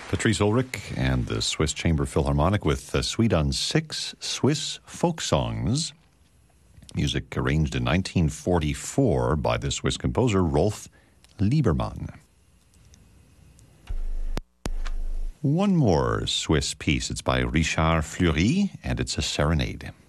Patrice Ulrich and the Swiss Chamber Philharmonic with a suite on 6 Swiss folk songs. Music arranged in 1944 by the Swiss composer Rolf Liebermann. One more Swiss piece. It's by Richard Fleury, and it's a serenade.